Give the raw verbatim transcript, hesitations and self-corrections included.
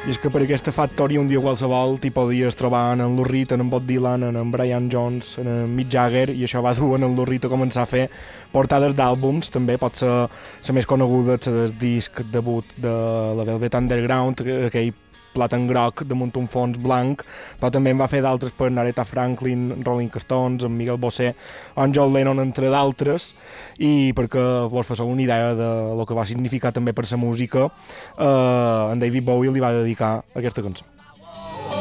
I és que per aquesta Factory un dia qualsevol t'hi podies trobar en Lou Reed, en Bob Dylan, en Brian Jones, en Mick Jagger, i això va dur en Lou Reed a començar a fer portades d'àlbums, també pot ser la més coneguda, la del disc debut de la Velvet Underground, aquell plat en groc damunt un fons blanc, però també en va fer d'altres per Aretha Franklin, Rolling Stones, en Miguel Bosé, en John Lennon, entre d'altres, i perquè vos fasseu una idea de lo que va significar també per la música, eh, en David Bowie li va dedicar aquesta cançó.